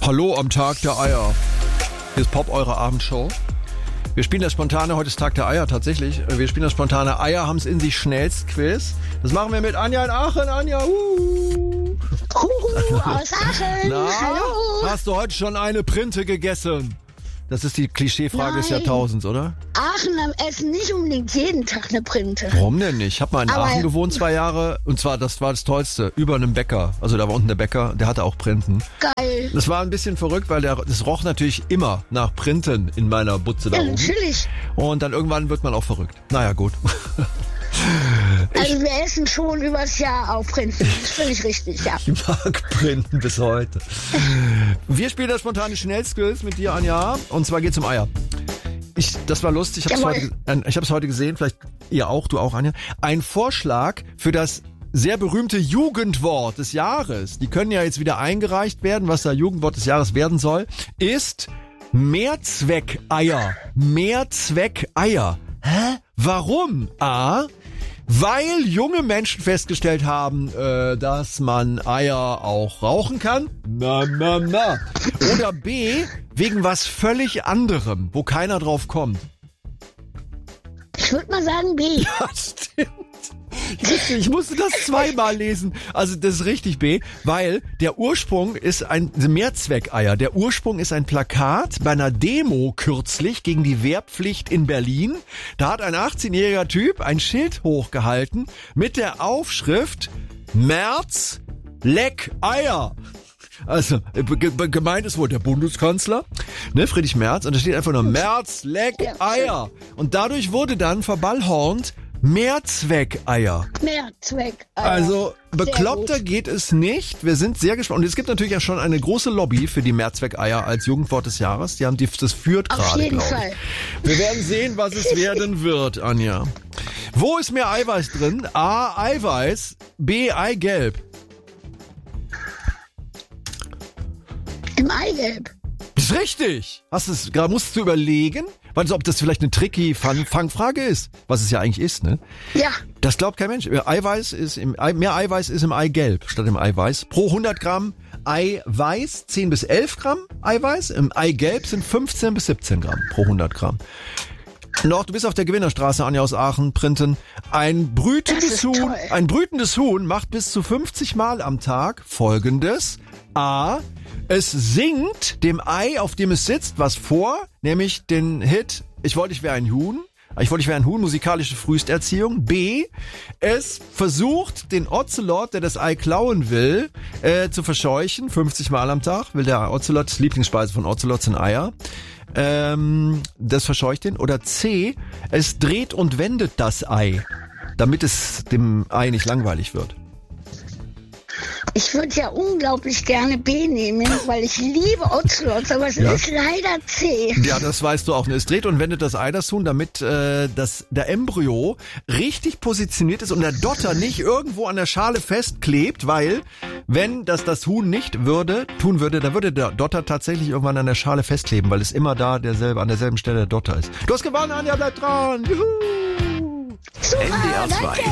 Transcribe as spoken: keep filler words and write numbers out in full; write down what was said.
Hallo am Tag der Eier. Hier ist Pop, eure Abendshow. Wir spielen das spontane, heute ist Tag der Eier tatsächlich. Wir spielen das spontane Eier haben's in sich schnellst Quiz. Das machen wir mit Anja in Aachen. Anja, uh. Huhu, aus Aachen. Na, hallo. hast du heute schon eine Printe gegessen? Das ist die Klischeefrage Nein. des Jahrtausends, oder? Aachen essen nicht unbedingt jeden Tag eine Printe. Warum denn nicht? Ich habe mal in Aber Aachen gewohnt, zwei Jahre. Und zwar, das war das Tollste, über einem Bäcker. Also da war unten der Bäcker, der hatte auch Printen. Geil. Das war ein bisschen verrückt, weil der, das roch natürlich immer nach Printen in meiner Butze da Ja, oben. natürlich. Und dann irgendwann wird man auch verrückt. Naja, gut. Also wir essen schon übers Jahr auf Printen. Das ist völlig richtig, ja. Ich mag Printen bis heute. Wir spielen das spontane Schnellskills mit dir, Anja. Und zwar geht's um Eier. Ich, das war lustig. Ich habe es heute, ich hab's heute gesehen. Vielleicht ihr auch, du auch, Anja. Ein Vorschlag für das sehr berühmte Jugendwort des Jahres. Die können ja jetzt wieder eingereicht werden, was da Jugendwort des Jahres werden soll, ist Mehrzweckeier. Mehrzweckeier. Hä? Warum? A, weil junge Menschen festgestellt haben, äh, dass man Eier auch rauchen kann. Na, na, na. Oder B, wegen was völlig anderem, wo keiner drauf kommt. Ich würde mal sagen B. Ja, stimmt. Ich musste das zweimal lesen. Also das ist richtig B, weil der Ursprung ist ein Mehrzweckeier. Der Ursprung ist ein Plakat bei einer Demo kürzlich gegen die Wehrpflicht in Berlin. Da hat ein achtzehnjähriger Typ ein Schild hochgehalten mit der Aufschrift Merz leck Eier. Also gemeint ist wohl der Bundeskanzler, ne, Friedrich Merz, und da steht einfach nur Merz leck Eier. Und dadurch wurde dann verballhornt Mehrzweckeier. Mehrzweckeier. Also bekloppter geht es nicht. Wir sind sehr gespannt. Und es gibt natürlich ja schon eine große Lobby für die Mehrzweckeier als Jugendwort des Jahres. Die haben die, das führt gerade, Auf jeden glaube Fall. ich. Wir werden sehen, was es werden wird, Anja. Wo ist mehr Eiweiß drin? A, Eiweiß, B, Eigelb. Im Eigelb. Ist richtig. Hast es, gerade musst du überlegen, weil ob das vielleicht eine tricky Fang- Fangfrage ist, was es ja eigentlich ist, ne? Ja. Das glaubt kein Mensch. Eiweiß ist im Ei, mehr Eiweiß ist im Eigelb statt im Eiweiß. Pro hundert Gramm Eiweiß zehn bis elf Gramm Eiweiß. Im Eigelb sind fünfzehn bis siebzehn Gramm pro hundert Gramm. Noch, du bist auf der Gewinnerstraße, Anja aus Aachen, Printen. Ein brütendes Huhn, toll. ein brütendes Huhn macht bis zu fünfzig Mal am Tag Folgendes. A, es singt dem Ei, auf dem es sitzt, was vor, nämlich den Hit Ich wollte, ich wäre ein Huhn. Ich wollte, ich wäre ein Huhn, musikalische Frühsterziehung. B, es versucht, den Ocelot, der das Ei klauen will, äh, zu verscheuchen. fünfzig Mal am Tag will der Ocelot, das Lieblingsspeise von Ocelots sind Eier. Ähm, das verscheucht ihn. Oder C, es dreht und wendet das Ei, damit es dem Ei nicht langweilig wird. Ich würde ja unglaublich gerne B nehmen, weil ich liebe Ocelots, aber es Ja. ist leider C. Ja, das weißt du auch. Es dreht und wendet das Ei, das Huhn, damit äh, das, der Embryo richtig positioniert ist und der Dotter nicht irgendwo an der Schale festklebt, weil wenn das das Huhn nicht würde, tun würde, dann würde der Dotter tatsächlich irgendwann an der Schale festkleben, weil es immer da derselbe, an derselben Stelle der Dotter ist. Du hast gewonnen, Anja, bleib dran! Juhu! Super, N D R zwei. danke.